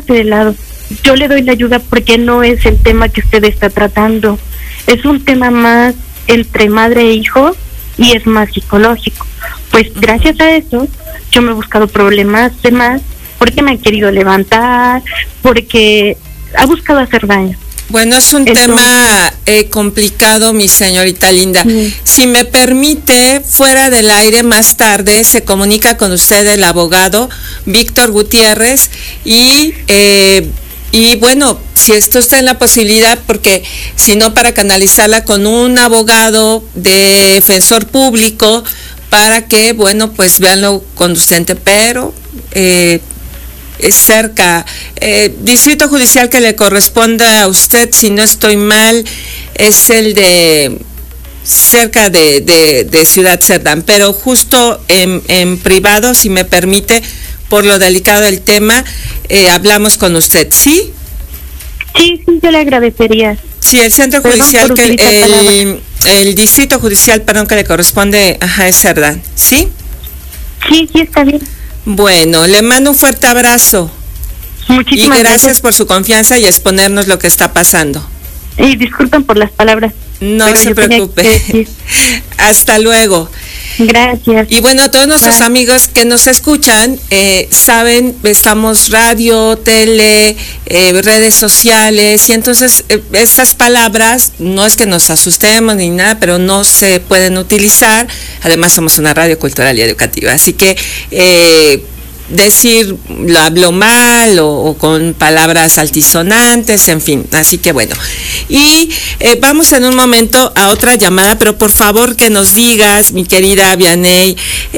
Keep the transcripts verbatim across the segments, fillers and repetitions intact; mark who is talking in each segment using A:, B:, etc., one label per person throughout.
A: póngase de lado. Yo le doy la ayuda porque no es el tema que usted está tratando. Es un tema más entre madre e hijo y es más psicológico. Pues gracias a eso yo me he buscado problemas de más porque me ha querido levantar, porque ha buscado hacer daño.
B: Bueno, es un Entonces, tema eh, complicado, mi señorita linda. Sí. Si me permite, fuera del aire, más tarde se comunica con usted el abogado Víctor Gutiérrez y, eh, y bueno, si está usted en la posibilidad, porque si no, para canalizarla con un abogado de defensor público para que, bueno, pues vean lo conducente, pero... Eh, es cerca, eh, distrito judicial que le corresponde a usted, si no estoy mal, es el de cerca de, de, de Ciudad Cerdán, pero justo en, en privado, si me permite, por lo delicado del tema, eh, hablamos con usted, ¿sí?
A: Sí, sí, yo le agradecería.
B: Sí, el centro perdón judicial, que el, el, el distrito judicial, perdón, que le corresponde, ajá, es Cerdán, ¿sí?
A: Sí, sí, está bien.
B: Bueno, le mando un fuerte abrazo.
A: Muchísimas
B: y gracias,
A: gracias
B: por su confianza y exponernos lo que está pasando.
A: Y disculpen por las palabras.
B: No se preocupe. Hasta luego.
A: Gracias.
B: Y bueno, todos nuestros Bye. amigos que nos escuchan, eh, saben, estamos radio, tele, eh, redes sociales, y entonces eh, estas palabras, no es que nos asustemos ni nada, pero no se pueden utilizar. Además somos una radio cultural y educativa, así que eh, decir lo hablo mal o, o con palabras altisonantes, en fin, así que bueno. Y eh, vamos en un momento a otra llamada, pero por favor que nos digas, mi querida Vianey,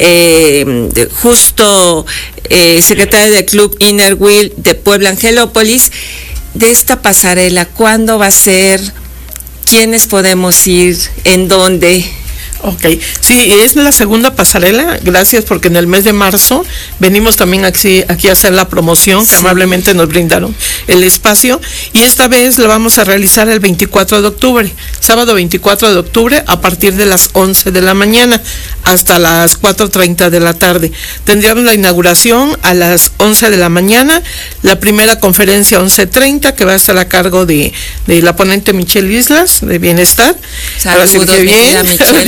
B: eh, justo eh, secretaria del Club Inner Wheel de Puebla Angelópolis, de esta pasarela, ¿cuándo va a ser? ¿Quiénes podemos ir? ¿En dónde?
C: Ok, sí, es la segunda pasarela, gracias, porque en el mes de marzo venimos también aquí, aquí a hacer la promoción, sí. que amablemente nos brindaron el espacio, y esta vez la vamos a realizar el veinticuatro de octubre, sábado veinticuatro de octubre, a partir de las once de la mañana hasta las cuatro treinta de la tarde. Tendríamos la inauguración a las once de la mañana, la primera conferencia once treinta, que va a estar a cargo de, de la ponente Michelle Islas, de Bienestar.
B: Saludos, que bien,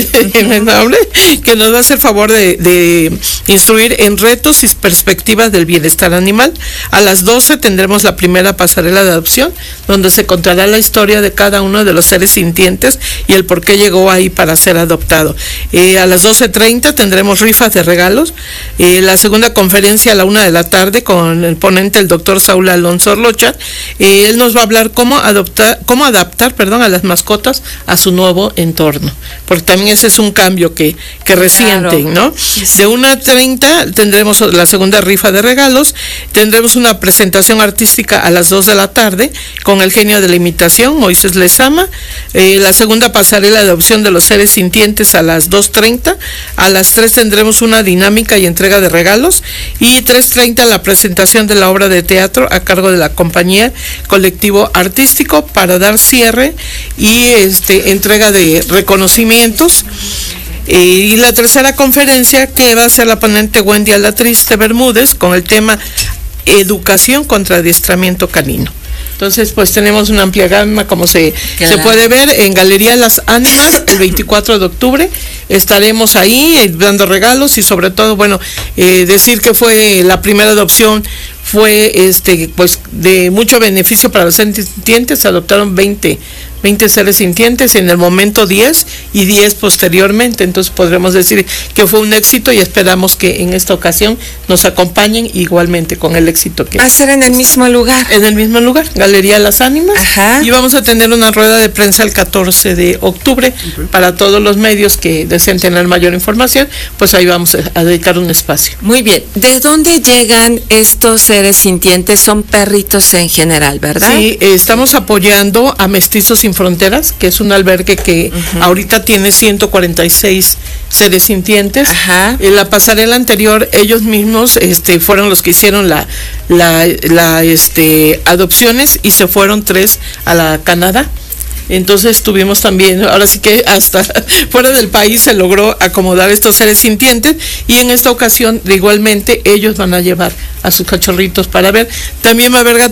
C: que nos va a hacer favor de, de instruir en retos y perspectivas del bienestar animal. A las doce tendremos la primera pasarela de adopción, donde se contará la historia de cada uno de los seres sintientes y el por qué llegó ahí para ser adoptado. Eh, a las doce treinta tendremos rifas de regalos. Eh, la segunda conferencia a la una de la tarde con el ponente, el doctor Saúl Alonso Orlocha. Eh, él nos va a hablar cómo adoptar, cómo adaptar, perdón, a las mascotas a su nuevo entorno, porque también ese es un cambio que, que resienten, claro. ¿no? Sí, sí. De una treinta tendremos la segunda rifa de regalos, tendremos una presentación artística a las dos de la tarde con el genio de la imitación, Moisés Lezama, eh, la segunda pasarela de adopción de los seres sintientes a las dos treinta, a las tres tendremos una dinámica y entrega de regalos, y tres treinta la presentación de la obra de teatro a cargo de la compañía Colectivo Artístico para dar cierre y este entrega de reconocimientos. Y la tercera conferencia, que va a ser la ponente Wendy Alatriste Bermúdez, con el tema Educación contra Adiestramiento Canino. Entonces, pues tenemos una amplia gama, como se, se puede ver en Galería Las Ánimas, el veinticuatro de octubre. Estaremos ahí eh, dando regalos y sobre todo, bueno, eh, decir que fue la primera adopción, fue este pues de mucho beneficio para los seres sintientes. Se adoptaron veinte seres sintientes, en el momento diez y diez posteriormente, entonces podremos decir que fue un éxito y esperamos que en esta ocasión nos acompañen igualmente con el éxito que...
B: Va a ser en el mismo lugar.
C: En el mismo lugar, Galería Las Ánimas.
B: Ajá.
C: Y vamos a tener una rueda de prensa el catorce de octubre, okay. Para todos los medios que deseen tener mayor información, pues ahí vamos a dedicar un espacio.
B: Muy bien, ¿de dónde llegan estos seres sintientes? Son perritos en general, ¿verdad?
C: Sí, eh, estamos apoyando a Mestizos Sin Fronteras, que es un albergue que uh-huh. ahorita tiene ciento cuarenta y seis seres sintientes.
B: Ajá.
C: En la pasarela anterior, ellos mismos este, fueron los que hicieron la, la, la este, adopciones, y se fueron tres a la Canadá. Entonces tuvimos también, ahora sí que hasta fuera del país se logró acomodar estos seres sintientes, y en esta ocasión igualmente ellos van a llevar a sus cachorritos para ver. También va a haber